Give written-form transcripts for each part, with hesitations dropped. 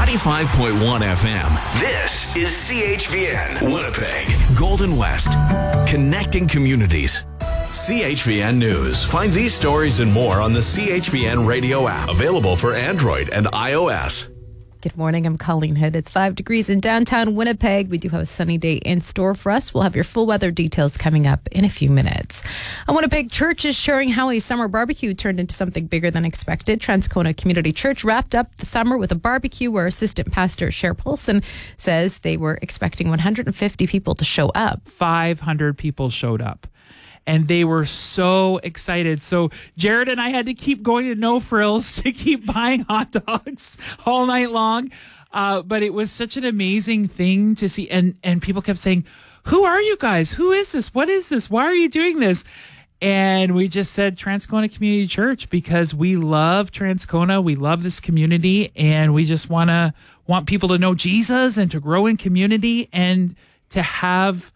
95.1 FM. This is CHVN Winnipeg, Golden West, connecting communities. CHVN News. Find these stories and more on the CHVN radio app, available for Android and iOS. Good morning, I'm Colleen Hood. It's 5 degrees in downtown Winnipeg. We do have a sunny day in store for us. We'll have your full weather details coming up in a few minutes. A Winnipeg church is sharing how a summer barbecue turned into something bigger than expected. Transcona Community Church wrapped up the summer with a barbecue where Assistant Pastor Cher Paulson says they were expecting 150 people to show up. 500 people showed up. And they were so excited. So Jared and I had to keep going to No Frills to keep buying hot dogs all night long. But it was such an amazing thing to see. And people kept saying, who are you guys? Who is this? What is this? Why are you doing this? And we just said Transcona Community Church because we love Transcona. We love this community. And we just want people to know Jesus and to grow in community and to have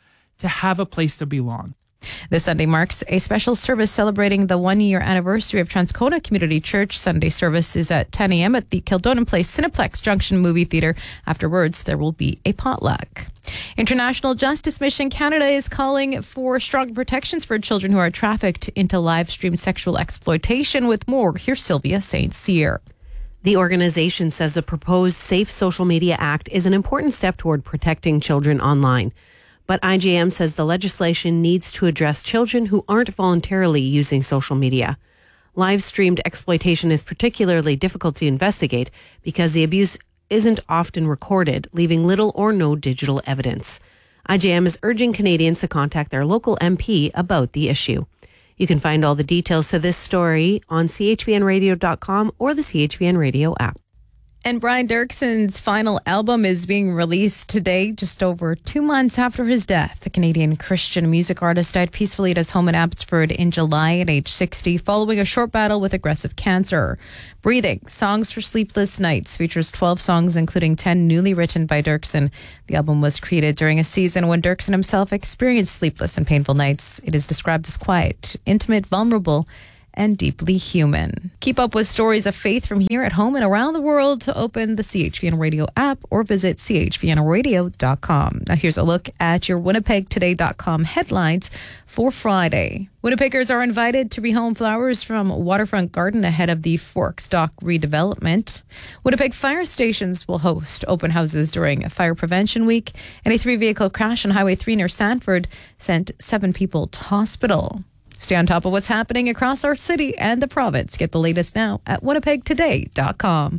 a place to belong. This Sunday marks a special service celebrating the 1-year anniversary of Transcona Community Church. Sunday service is at 10 a.m. at the Kildonan Place Cineplex Junction Movie Theater. Afterwards, there will be a potluck. International Justice Mission Canada is calling for strong protections for children who are trafficked into live-stream sexual exploitation. With more, here's Sylvia St. Cyr. The organization says the proposed Safe Social Media Act is an important step toward protecting children online. But IJM says the legislation needs to address children who aren't voluntarily using social media. Live-streamed exploitation is particularly difficult to investigate because the abuse isn't often recorded, leaving little or no digital evidence. IJM is urging Canadians to contact their local MP about the issue. You can find all the details to this story on chvnradio.com or the CHVN Radio app. And Brian Dirkson's final album is being released today, just over 2 months after his death. The Canadian Christian music artist died peacefully at his home in Abbotsford in July at age 60, following a short battle with aggressive cancer. Breathing, Songs for Sleepless Nights features 12 songs, including 10 newly written by Dirkson. The album was created during a season when Dirkson himself experienced sleepless and painful nights. It is described as quiet, intimate, vulnerable, and deeply human. Keep up with stories of faith from here at home and around the world to open the CHVN Radio app or visit chvnradio.com. Now here's a look at your winnipegtoday.com headlines for Friday. Winnipeggers are invited to rehome flowers from Waterfront Garden ahead of the Forks Dock redevelopment. Winnipeg fire stations will host open houses during Fire Prevention Week, and a 3-vehicle crash on Highway 3 near Sanford sent 7 people to hospital. Stay on top of what's happening across our city and the province. Get the latest now at winnipegtoday.com.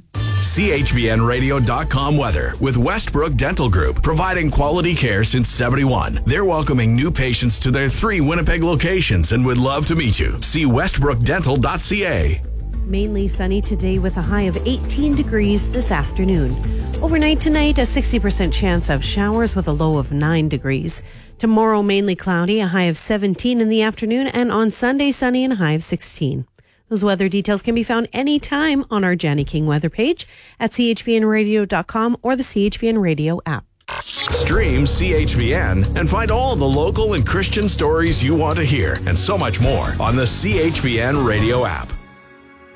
CHVNradio.com weather with Westbrook Dental Group, providing quality care since 71. They're welcoming new patients to their 3 Winnipeg locations and would love to meet you. See westbrookdental.ca. Mainly sunny today with a high of 18 degrees this afternoon. Overnight tonight, a 60% chance of showers with a low of 9 degrees. Tomorrow, mainly cloudy, a high of 17 in the afternoon, and on Sunday, sunny and a high of 16. Those weather details can be found anytime on our Janny King weather page at chvnradio.com or the CHVN Radio app. Stream CHVN and find all the local and Christian stories you want to hear and so much more on the CHVN Radio app.